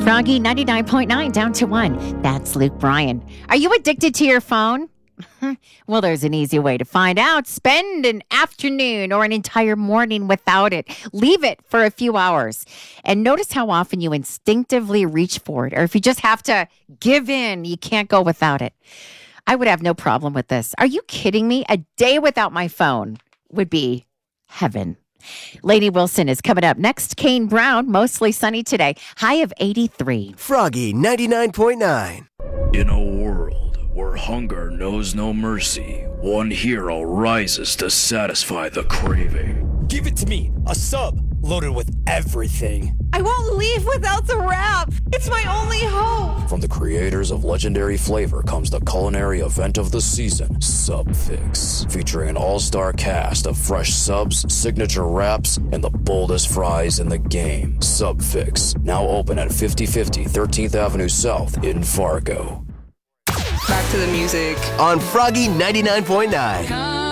Froggy 99.9 down to 1. That's Luke Bryan. Are you addicted to your phone? Well, there's an easy way to find out. Spend an afternoon or an entire morning without it. Leave it for a few hours. And notice how often you instinctively reach for it. Or if you just have to give in, you can't go without it. I would have no problem with this. Are you kidding me? A day without my phone would be heaven. Lady Wilson is coming up next. Kane Brown, mostly sunny today. High of 83. Froggy 99.9. In a world where hunger knows no mercy, one hero rises to satisfy the craving. Give it to me, a sub loaded with everything. I won't leave without the wrap. It's my only hope. From the creators of legendary flavor comes the culinary event of the season, Sub Fix, featuring an all-star cast of fresh subs, signature wraps, and the boldest fries in the game. Sub Fix, now open at 5050 13th Avenue South in Fargo. Back to the music. On Froggy 99.9.